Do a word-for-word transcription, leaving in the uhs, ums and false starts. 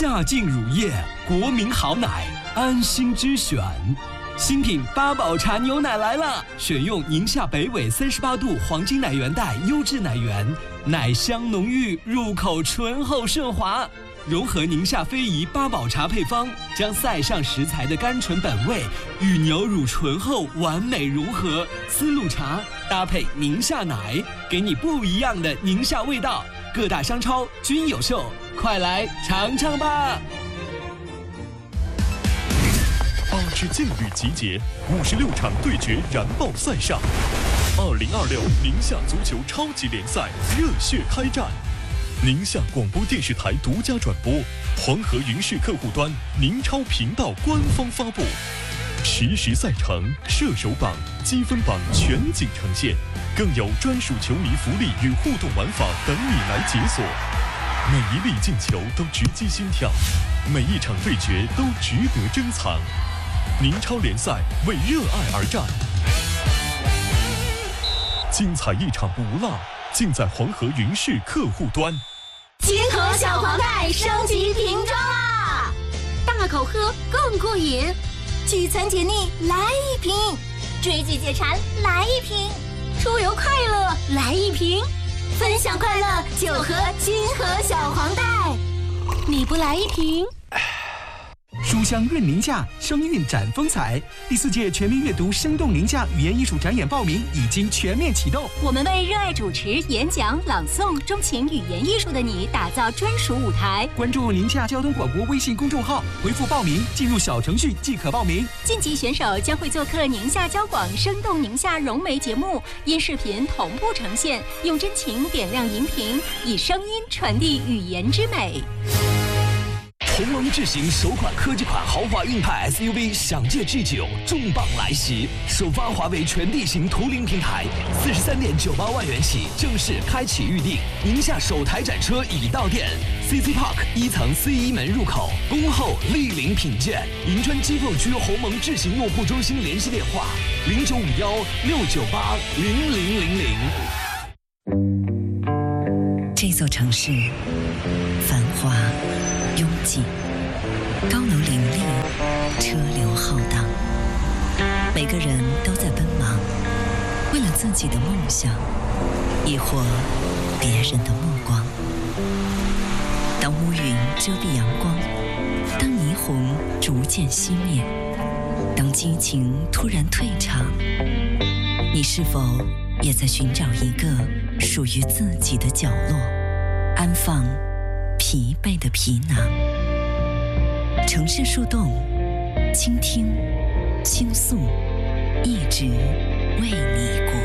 夏净乳业，国民好奶，安心之选。新品八宝茶牛奶来了，选用宁夏北纬三十八度黄金奶源带优质奶源，奶香浓郁，入口醇厚顺滑。融合宁夏非遗八宝茶配方，将塞上食材的甘醇本味与牛乳醇厚完美融合。丝路茶搭配宁夏奶，给你不一样的宁夏味道。各大商超均有售，快来尝尝吧！ 八支劲旅集结，五十六场对决燃爆赛上。二零二六宁夏足球超级联赛热血开战。宁夏广播电视台独家转播，黄河云视客户端宁超频道官方发布，实时赛程、射手榜、积分榜全景呈现，更有专属球迷福利与互动玩法等你来解锁。每一粒进球都直击心跳，每一场对决都值得珍藏。宁超联赛为热爱而战，精彩一场不落，尽在黄河云视客户端。 金河小黄袋升级瓶装啦！大口喝更过瘾，聚餐解腻来一瓶，追剧解馋来一瓶，出游快乐来一瓶，分享快乐就喝金河小黄袋。你不来一瓶？ 书香润宁夏，声韵展风采。第四届全民阅读生动宁夏语言艺术展演报名已经全面启动。 我们为热爱主持、演讲、朗诵、钟情语言艺术的你打造专属舞台。 关注宁夏交通广播微信公众号，回复报名，进入小程序即可报名。 晋级选手将会做客宁夏交广生动宁夏融媒节目，因视频同步呈现，用真情点亮荧屏，以声音传递语言之美。 鸿蒙智行首款科技款豪华硬派 S U V 享界 G 九重磅来袭，首发华为全地形图灵平台，四十三点九八万元起正式开启预定。宁夏首台展车已到店 ，C C Park 一层 C 一门入口，恭候莅临品鉴。银川机凤区鸿蒙智行用户中心联系电话：零九五幺六九八零零零零。这座城市繁华拥挤，高楼林立，车流浩荡，每个人都在奔忙，为了自己的梦想，亦或别人的目光。当乌云遮蔽阳光，当霓虹逐渐熄灭，当激情突然退场，你是否也在寻找一个属于自己的角落，安放疲惫的皮囊？城市树洞，倾听，倾诉，一直为你鼓。